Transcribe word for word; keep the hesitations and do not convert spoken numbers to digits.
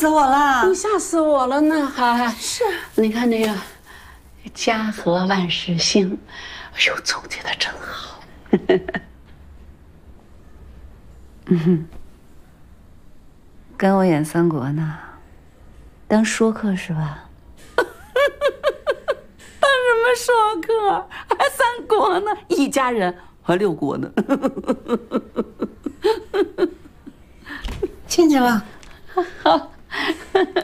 死我了！ 你吓死我了呢，还是？ 你看那个“家和万事兴”，哎呦，总结的真好。 嗯哼，跟我演三国呢，当说客是吧？ 当什么说客？还三国呢？一家人还六国呢。 进去吧。 好。